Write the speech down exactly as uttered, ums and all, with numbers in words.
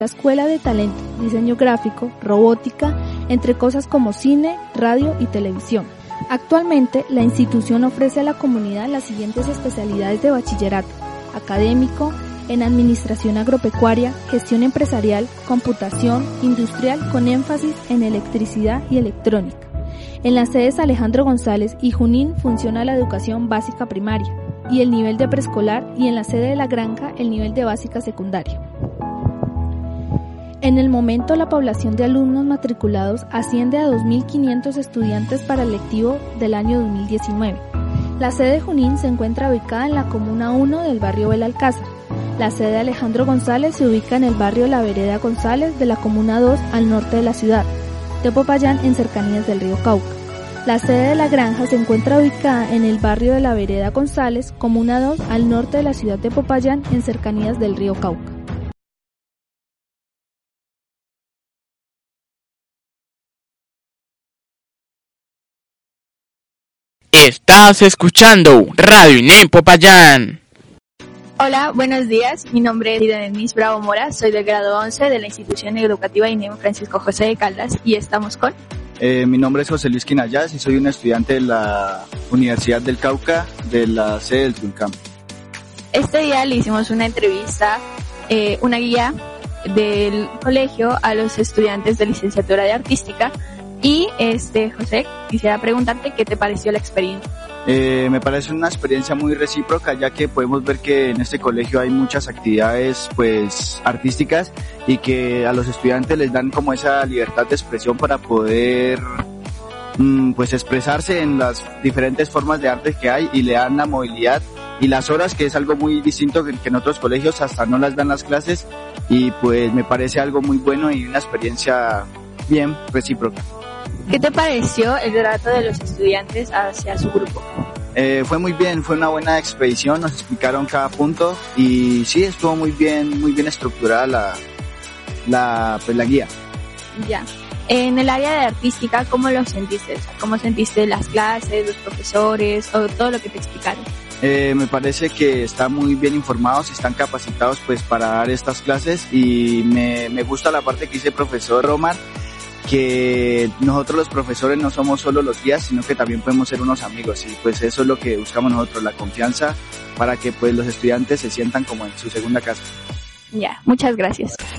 Escuela de Talento, diseño gráfico, robótica, entre cosas como cine, radio y televisión. Actualmente, la institución ofrece a la comunidad las siguientes especialidades de bachillerato: académico, en administración agropecuaria, gestión empresarial, computación, industrial con énfasis en electricidad y electrónica. En las sedes Alejandro González y Junín funciona la educación básica primaria y el nivel de preescolar, y en la sede de La Granja el nivel de básica secundaria. En el momento, la población de alumnos matriculados asciende a dos mil quinientos estudiantes para el lectivo del año dos mil diecinueve. La sede de Junín se encuentra ubicada en la Comuna uno del barrio Belalcázar. La sede de Alejandro González se ubica en el barrio La Vereda González de la Comuna dos al norte de la ciudad de Popayán, en cercanías del río Cauca. La sede de La Granja se encuentra ubicada en el barrio de La Vereda González, Comuna dos al norte de la ciudad de Popayán, en cercanías del río Cauca. Estás escuchando Radio INEM Popayán. Hola, buenos días. Mi nombre es Denise Bravo Mora. Soy del grado once de la institución educativa INEM Francisco José de Caldas y estamos con... Eh, mi nombre es José Luis Quinayas y soy un estudiante de la Universidad del Cauca, de la sede del Tulcán. Este día le hicimos una entrevista, eh, una guía del colegio a los estudiantes de licenciatura de artística. Y este José, quisiera preguntarte qué te pareció la experiencia. Eh, me parece una experiencia muy recíproca, ya que podemos ver que en este colegio hay muchas actividades pues artísticas y que a los estudiantes les dan como esa libertad de expresión para poder mm, pues expresarse en las diferentes formas de arte que hay, y le dan la movilidad y las horas, que es algo muy distinto que, que en otros colegios hasta no las dan las clases, y pues me parece algo muy bueno y una experiencia bien recíproca. ¿Qué te pareció el trato de los estudiantes hacia su grupo? Eh, fue muy bien, fue una buena expedición, nos explicaron cada punto y sí, estuvo muy bien, muy bien estructurada la, la, pues, la guía. Ya. En el área de artística, ¿cómo lo sentiste? ¿Cómo sentiste las clases, los profesores o todo lo que te explicaron? Eh, me parece que están muy bien informados, están capacitados pues para dar estas clases, y me, me gusta la parte que dice el profesor Romar, que nosotros los profesores no somos solo los guías, sino que también podemos ser unos amigos, y pues eso es lo que buscamos nosotros, la confianza para que pues los estudiantes se sientan como en su segunda casa. Ya, muchas gracias.